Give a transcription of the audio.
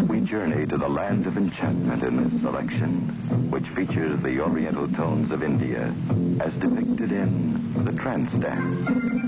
We journey to the land of enchantment in this selection, which features the oriental tones of India as depicted in The Trance Dance.